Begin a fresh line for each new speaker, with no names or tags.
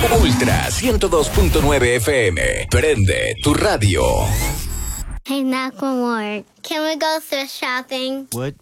Ultra 102.9 FM. Prende tu radio.
Hey, Macklemore, can we go thrift shopping?
What?